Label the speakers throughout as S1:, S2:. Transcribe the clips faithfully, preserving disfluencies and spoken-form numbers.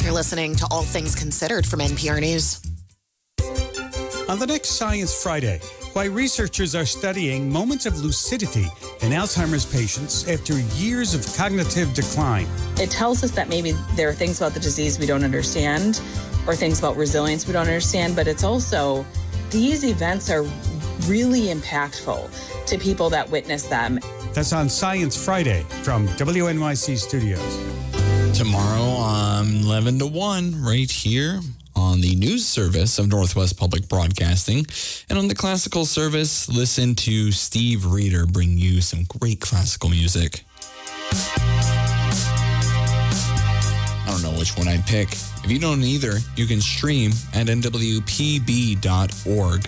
S1: You're listening to All Things Considered from N P R News.
S2: On the next Science Friday, why researchers are studying moments of lucidity in Alzheimer's patients after years of cognitive decline.
S3: It tells us that maybe there are things about the disease we don't understand or things about resilience we don't understand, but it's also these events are really impactful to people that witness them.
S2: That's on Science Friday from W N Y C Studios.
S4: Tomorrow, um, eleven to one, right here on the news service of Northwest Public Broadcasting. And on the classical service, listen to Steve Reeder bring you some great classical music. I don't know which one I'd pick. If you don't either, you can stream at N W P B dot org.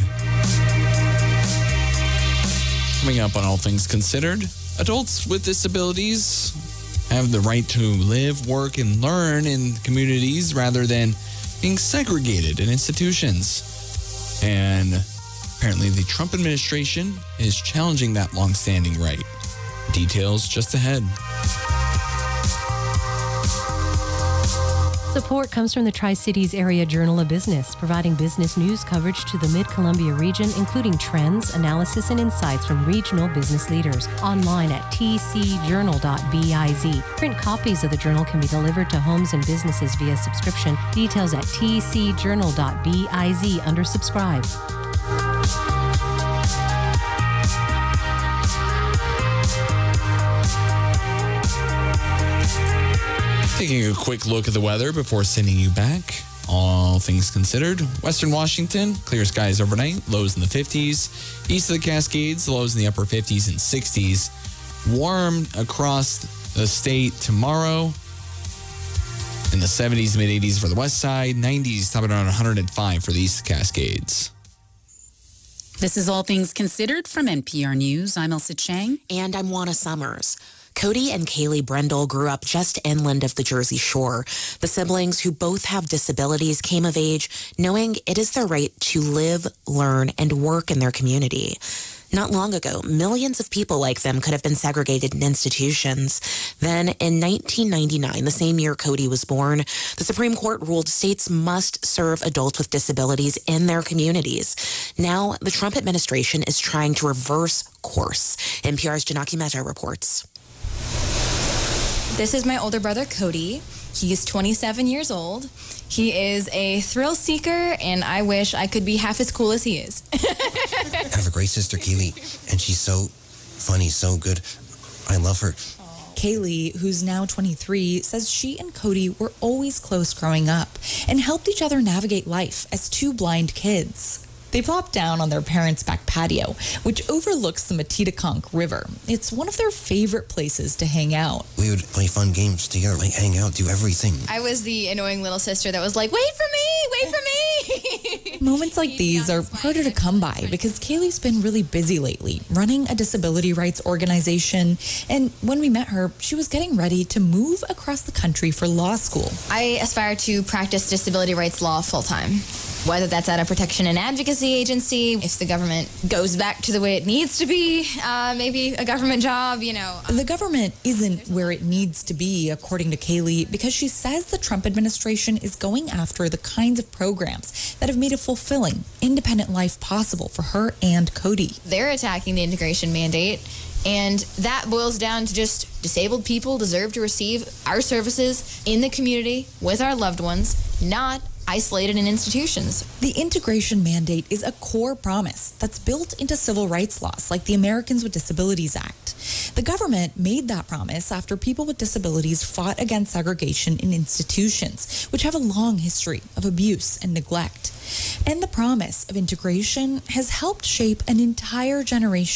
S4: Coming up on All Things Considered, adults with disabilities have the right to live, work, and learn in communities rather than being segregated in institutions. And apparently the Trump administration is challenging that longstanding right. Details just ahead.
S5: Support comes from the Tri-Cities Area Journal of Business, providing business news coverage to the Mid-Columbia region, including trends, analysis, and insights from regional business leaders. Online at t c journal dot biz. Print copies of the journal can be delivered to homes and businesses via subscription. Details at t c journal dot biz under subscribe.
S4: Taking a quick look at the weather before sending you back. All things considered, Western Washington, clear skies overnight, lows in the fifties. East of the Cascades, lows in the upper fifties and sixties. Warm across the state tomorrow. In the seventies, mid eighties for the west side. nineties, topping around one hundred five for the East of the Cascades.
S6: This is All Things Considered from N P R News. I'm Elsa Chang.
S1: And I'm Juana Summers. Cody and Kaylee Brendel grew up just inland of the Jersey Shore. The siblings, who both have disabilities, came of age knowing it is their right to live, learn, and work in their community. Not long ago, millions of people like them could have been segregated in institutions. Then, in nineteen ninety-nine, the same year Cody was born, the Supreme Court ruled states must serve adults with disabilities in their communities. Now, the Trump administration is trying to reverse course. N P R's Janaki Mehta reports.
S7: This is my older brother, Cody. He's twenty-seven years old. He is a thrill seeker, and I wish I could be half as cool as he is.
S8: I have a great sister, Kaylee, and she's so funny, so good. I love her.
S9: Kaylee, who's now twenty-three, says she and Cody were always close growing up and helped each other navigate life as two blind kids. They plopped down on their parents' back patio, which overlooks the Matitakunk River. It's one of their favorite places to hang out.
S8: We would play fun games together, like hang out, do everything.
S7: I was the annoying little sister that was like, wait for me, wait for me.
S9: Moments like these are harder to come by because Kaylee's been really busy lately, running a disability rights organization. And when we met her, she was getting ready to move across the country for law school.
S7: I aspire to practice disability rights law full-time. Whether that's at a protection and advocacy agency, if the government goes back to the way it needs to be, uh, maybe a government job, you know.
S9: The government isn't where it needs to be, according to Kaylee, because she says the Trump administration is going after the kinds of programs that have made a fulfilling, independent life possible for her and Cody.
S7: They're attacking the integration mandate, and that boils down to just disabled people deserve to receive our services in the community with our loved ones, not isolated in institutions.
S9: The integration mandate is a core promise that's built into civil rights laws like the Americans with Disabilities Act. The government made that promise after people with disabilities fought against segregation in institutions, which have a long history of abuse and neglect. And the promise of integration has helped shape an entire generation